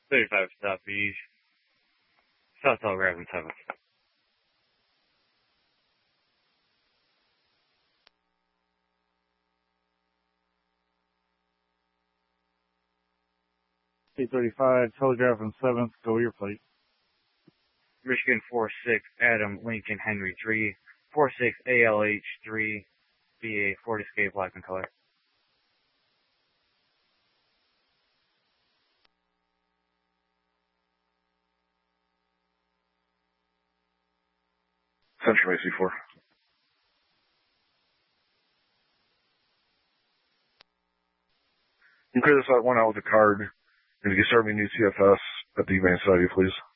35 Southeast. South Telegraph and 7th. C-35, Telegraph and 7th, go your plate. Michigan 4-6, Adam Lincoln Henry 3, 4-6 ALH 3, BA, Ford Escape, black and color. Central AC4. You clear this out one out with a card, and you can start me new CFS at the Humane Society, please.